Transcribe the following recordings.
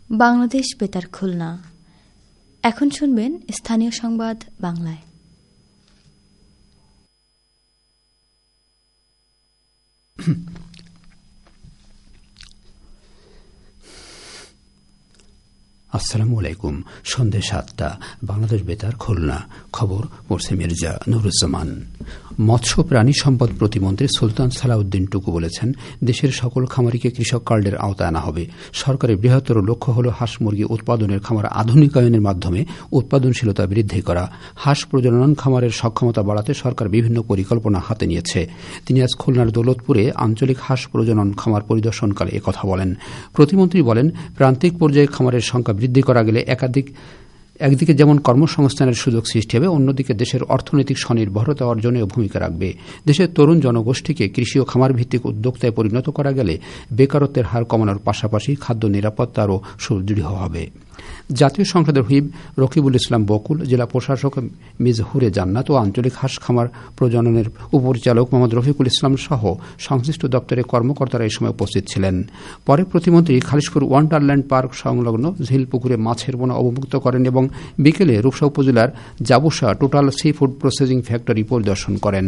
বাংলাদেশ বেতার খুলনা। এখন শুনবেন স্থানীয় সংবাদ বাংলায়। আসসালামু আলাইকুম। সন্ধ্যে 7টা, বাংলাদেশ বেতার খুলনা। খবর পড়ছে মির্জা নুরুজ্জামান। মৎস্য প্রাণী সম্পদ প্রতিমন্ত্রী সুলতান সালাউদ্দিন টুকু বলেছেন, দেশের সকল খামারিকে কৃষক কার্ডের আওতায় আনা হবে। সরকারের বৃহত্তর লক্ষ্য হল হাঁস মুরগি উৎপাদনের খামার আধুনিকায়নের মাধ্যমে উৎপাদনশীলতা বৃদ্ধি করা। হাঁস প্রজনন খামারের সক্ষমতা বাড়াতে সরকার বিভিন্ন পরিকল্পনা হাতে নিয়েছে। তিনি আজ খুলনার দৌলতপুরে আঞ্চলিক হাঁস প্রজনন খামার পরিদর্শনকালে একথা বলেন। প্রতিমন্ত্রী বলেন, প্রান্তিক পর্যায়ে খামারের সংখ্যা বৃদ্ধি করা গেলে একদিকে যেমন কর্মসংস্থানের সুযোগ সৃষ্টি হবে, অন্যদিকে দেশের অর্থনৈতিক স্বনির্ভরতা অর্জনেও ভূমিকা রাখবে। দেশের তরুণ জনগোষ্ঠীকে কৃষি ও খামার ভিত্তিক উদ্যোক্তায় পরিণত করা গেলে বেকারত্বের হার কমানোর পাশাপাশি খাদ্য নিরাপত্তা আরও সুদৃঢ় হবে। জাতীয় সংসদের হুইপ রকিবুল ইসলাম বকুল, জেলা প্রশাসক মিজ হুরে জান্নাত ও আঞ্চলিক হাঁস খামার প্রজননের উপপরিচালক মোহাম্মদ রফিকুল ইসলাম সহ সংশ্লিষ্ট দপ্তরের কর্মকর্তারা এই সময় উপস্থিত ছিলেন। পরে প্রতিমন্ত্রী খালিশপুর ওয়ান্ডারল্যান্ড পার্ক সংলগ্ন ঝিল পুকুরে মাছের পোনা অবমুক্ত করেন এবং বিকেলে রূপসা উপজেলার Jabusa total sea food processing factory পরিদর্শন করেন।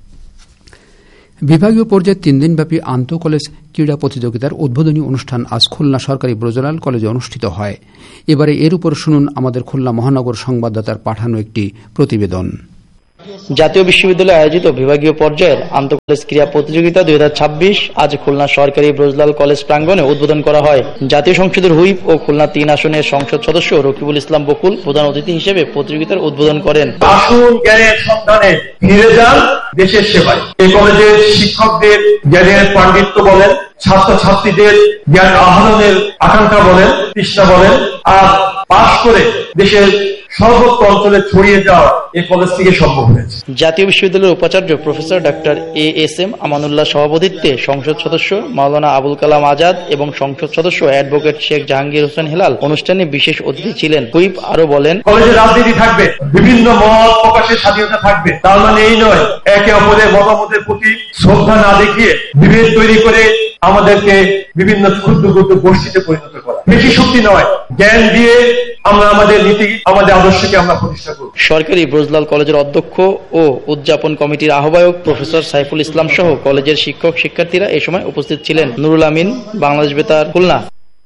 বিভাগীয় পর্যায়ে 3 দিনব্যাপী আন্তঃ কলেজ ক্রীড়া প্রতিযোগিতার উদ্বোধনী অনুষ্ঠান আজ খুলনা সরকারি ব্রজলাল কলেজে অনুষ্ঠিত হয়। এবারে এর উপর শুনুন আমাদের খুলনা মহানগর সংবাদদাতার পাঠানো একটি প্রতিবেদন। জাতীয় বিশ্ববিদ্যালয়ে আয়োজিত বিভাগীয় পর্যায়ের আন্তঃ কলেজ ক্রীড়া প্রতিযোগিতা 2026 আজ খুলনা সরকারি ব্রজলাল কলেজ প্রাঙ্গণে উদ্বোধন করা হয়। জাতীয় সংসদের হুইপ ও খুলনা 3 আসনের সংসদ সদস্য রকিবুল ইসলাম বকুল প্রধান অতিথি হিসেবে প্রতিযোগিতার উদ্বোধন করেন। আসুন জ্ঞানের সন্ধানে ফিরে যান দেশের সেবায়। এই কলেজের শিক্ষকদের জ্ঞানের পাণ্ডিত্য বলেন, ছাত্রছাত্রীদের জ্ঞান আহরণের আকাঙ্ক্ষা বলেন, তৃষ্ণা বলেন, আর পাশ করে দেশের সর্বত্র অঞ্চলে ছড়িয়ে যাওয়া এই কলেজ থেকে সম্ভব হয়েছে। জাতীয় বিশ্ববিদ্যালয়ের উপাচার্য প্রফেসর ডাক্তার এএসএম আমানুল্লাহ সভাপতিত্বে সংসদ সদস্য মাওলানা আবুল কালাম আজাদ এবং সংসদ সদস্য অ্যাডভোকেট শেখ জাহাঙ্গীর হোসেন হেলাল অনুষ্ঠানে বিশেষ অতিথি ছিলেন। হুইপ আরো বলেন, কলেজে রাজনীতি থাকবে, বিভিন্ন মত প্রকাশের স্বাধীনতা থাকবে। তার মানে এই নয় একে অপরের মতামতের প্রতি শ্রদ্ধা না দেখিয়ে বিভেদ তৈরি করে আমাদেরকে বিভিন্ন ক্ষুদ্র ক্ষুদ্র গোষ্ঠীতে পরিণত করা বেশি শক্তি নয়। জ্ঞান দিয়ে আমরা আমাদের নীতি, আমাদের আদর্শকে আমরা প্রতিষ্ঠা করব। সরকারি ব্রজলাল কলেজের অধ্যক্ষ ও উদযাপন কমিটির আহ্বায়ক প্রফেসর সাইফুল ইসলাম সহ কলেজের শিক্ষক শিক্ষার্থীরা এ সময় উপস্থিত ছিলেন। নুরুল আমিন, বাংলাদেশ বেতার, খুলনা।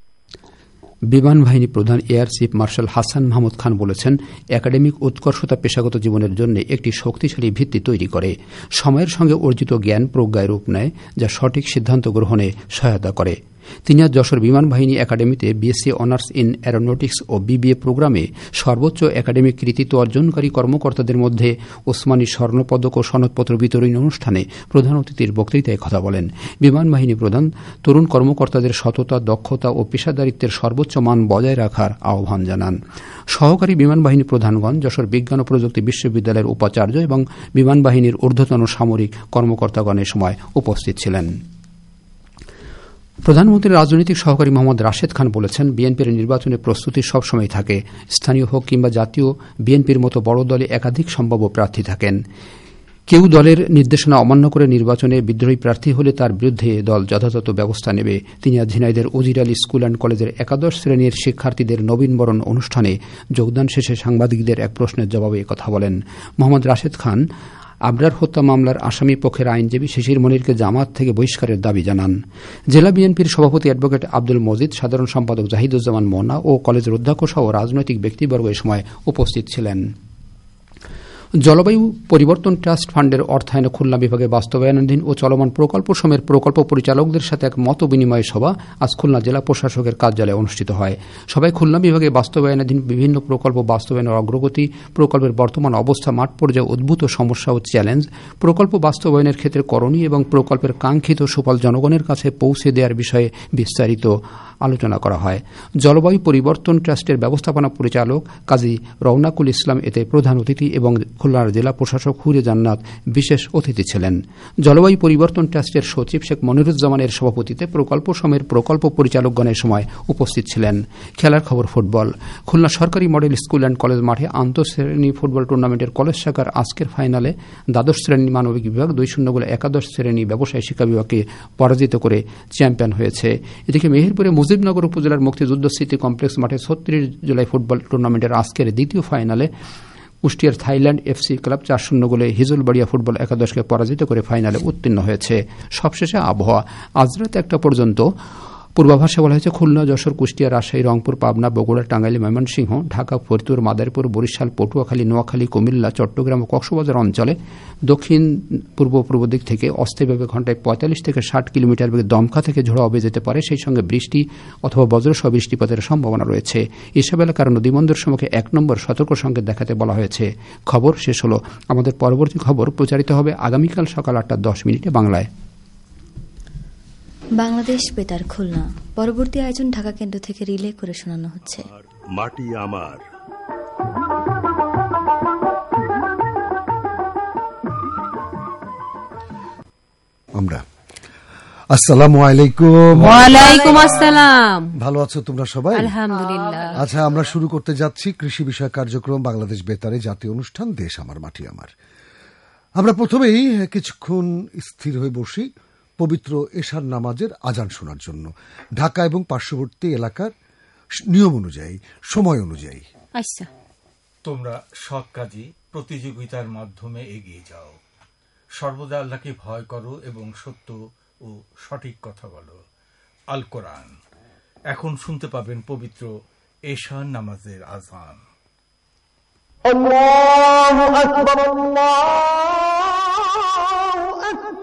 বিমান বাহিনী প্রধান air chief marshal Hasan Mahmud খান বলেছেন, একাডেমিক উৎকর্ষতা পেশাগত জীবনের জন্য একটি শক্তিশালী ভিত্তি তৈরি করে। সময়ের সঙ্গে অর্জিত জ্ঞান প্রজ্ঞায় রূপ নেয়, যা সঠিক সিদ্ধান্ত গ্রহণে সহায়তা করে। তিনি আজ যশোর বিমান বাহিনী একাডেমিতে BSc honours in Aeronautics O BBA প্রোগ্রামে সর্বোচ্চ একাডেমিক কৃতিত্ব অর্জনকারী কর্মকর্তাদের মধ্যে ওসমানী স্বর্ণপদক ও সনদপত্র বিতরণী অনুষ্ঠানে প্রধান অতিথির বক্তৃতায় কথা বলেন। বিমান বাহিনী প্রধান তরুণ কর্মকর্তাদের সততা, দক্ষতা ও পেশাদারিত্বের সর্বোচ্চ মান বজায় রাখার আহ্বান জানান। সহকারী বিমান বাহিনী প্রধানগণ, যশোর বিজ্ঞান ও প্রযুক্তি বিশ্ববিদ্যালয়ের উপাচার্য এবং বিমান বাহিনীর ঊর্ধ্বতন সামরিক কর্মকর্তাগণের সময় উপস্থিত ছিলেন। প্রধানমন্ত্রীর রাজনৈতিক সহকারী মোহাম্মদ রাশেদ খান বলেছেন, বিএনপির নির্বাচনের প্রস্তুতি সবসময় থাকে। স্থানীয় হোক কিংবা জাতীয়, বিএনপির মতো বড় দলে একাধিক সম্ভাব্য প্রার্থী থাকেন। কেউ দলের নির্দেশনা অমান্য করে নির্বাচনে বিদ্রোহী প্রার্থী হলে তার বিরুদ্ধে দল যথাযথ ব্যবস্থা নেবে। তিনি আজ ঝিনাইদের উজির আলী স্কুল অ্যান্ড কলেজের 11 শ্রেণীর শিক্ষার্থীদের নবীনবরণ অনুষ্ঠানে যোগদান শেষে সাংবাদিকদের এক প্রশ্নের জবাবে একথা বলেন। মোহাম্মদ রাশেদ খান আবরার হত্যা মামলার আসামি পক্ষের আইনজীবী শিশির মনিরকে জামাত থেকে বহিষ্কারের দাবি জানান। জেলা বিএনপির সভাপতি অ্যাডভোকেট আব্দুল মজিদ, সাধারণ সম্পাদক জাহিদুজ্জামান মোনা ও কলেজের অধ্যক্ষ সহ রাজনৈতিক ব্যক্তিবর্গ এ সময় উপস্থিত ছিলেন। জলবায়ু পরিবর্তন ট্রাস্ট ফান্ডের অর্থায়নে খুলনা বিভাগে বাস্তবায়নাধীন ও চলমান প্রকল্প সময়ের প্রকল্প পরিচালকদের সাথে এক মত বিনিময় সভা আজ খুলনা জেলা প্রশাসকের কার্যালয়ে অনুষ্ঠিত হয়। সভায় খুলনা বিভাগে বাস্তবায়নাধীন বিভিন্ন প্রকল্প বাস্তবায়নের অগ্রগতি, প্রকল্পের বর্তমান অবস্থা, মাঠ পর্যায়ে উদ্ভূত সমস্যা ও চ্যালেঞ্জ, প্রকল্প বাস্তবায়নের ক্ষেত্রে করণীয় এবং প্রকল্পের কাঙ্ক্ষিত সুফল জনগণের কাছে পৌঁছে দেওয়ার বিষয়ে বিস্তারিত আলোচনা করা হয়। জলবায়ু পরিবর্তন ট্রাস্টের ব্যবস্থাপনা পরিচালক কাজী রওনাকুল ইসলাম এতে প্রধান অতিথি এবং খুলনার জেলা প্রশাসক হুরে জান্নাত বিশেষ অতিথি ছিলেন। জলবায়ু পরিবর্তন ট্রাস্টের সচিব শেখ মনিরুজ্জামানের সভাপতিত্বে প্রকল্প সময়ের প্রকল্প পরিচালকগণের সময় উপস্থিত ছিলেন। খেলার খবর ফুটবল। খুলনা সরকারি মডেল স্কুল অ্যান্ড কলেজ মাঠে আন্তঃশ্রেণী ফুটবল টুর্নামেন্টের কলেজ শাখার আজকের ফাইনালে দ্বাদশ শ্রেণী মানবিক বিভাগ 2-0 গোলে একাদশ শ্রেণী ব্যবসায় শিক্ষা বিভাগকে পরাজিত করে চ্যাম্পিয়ন হয়েছে। এদিকে মেহেরপুরে মুজিবনগর উপজেলার মুক্তিযুদ্ধ স্মৃতি কমপ্লেক্স মাঠে 36 জুলাই ফুটবল টুর্নামেন্টের আজকের দ্বিতীয় ফাইনালে কুষ্টিয়ার থাইল্যান্ড এফসি ক্লাব 4-0 গোলে হিজলবাড়িয়া ফুটবল একাদশকে পরাজিত করে ফাইনালে উত্তীর্ণ হয়েছে। সবশেষে আবহাওয়া। আজ রাত 1টা পর্যন্ত পূর্বাভাসে বলা হয়েছে খুলনা, যশোর, কুষ্টিয়া, রাজশাহী, রংপুর, পাবনা, বগুড়া, টাঙ্গাইল, ময়মনসিংহ, ঢাকা, ফরিদপুর, মাদারীপুর, বরিশাল, পটুয়াখালী, নোয়াখালী, কুমিল্লা, চট্টগ্রাম ও কক্সবাজার অঞ্চলে দক্ষিণ পূর্ব দিক থেকে অস্থায়ীভাবে ঘণ্টায় 45 থেকে 60 কিলোমিটার বেগে দমকা থেকে ঝোড়ো হয়ে যেতে পারে। সেই সঙ্গে বৃষ্টি অথবা বজ্রসহ বৃষ্টিপাতের সম্ভাবনা রয়েছে। এসব এলাকার নদীবন্দর সম্মুখে 1 নম্বর সতর্ক সংকেত দেখাতে বলা হয়েছে। খবর শেষ হল। আমাদের পরবর্তী খবর প্রচারিত হবে আগামীকাল সকাল 8:10 বাংলায়। বাংলাদেশ বেতার খুলনা। পরবর্তী আয়োজন ঢাকা কেন্দ্র থেকে রিলে করে শোনানো হচ্ছে। মাটি আমার। আমরা আসসালামু আলাইকুম। ওয়ালাইকুম আসসালাম। ভালো আছো তোমরা সবাই? আলহামদুলিল্লাহ। আচ্ছা, আমরা শুরু করতে যাচ্ছি কৃষি বিষয়ক কার্যক্রম বাংলাদেশ বেতারে জাতীয় অনুষ্ঠান দেশ আমার মাটি আমার। আমরা প্রথমেই কিছুক্ষণ স্থির হয়ে বসি পবিত্র এশার নামাজের আজান শোনার জন্য ঢাকা এবং পার্শ্ববর্তী এলাকার নিয়ম অনুযায়ী, সময় অনুযায়ী। আচ্ছা, তোমরা সৎ কাজে প্রতিযোগিতার মাধ্যমে এগিয়ে যাও, সর্বদা আল্লাহকে ভয় করো এবং সত্য ও সঠিক কথা বলো। আল কোরআন। এখন শুনতে পাবেন পবিত্র এশার নামাজের আজান। আল্লাহু আকবার, আল্লাহু আকবার।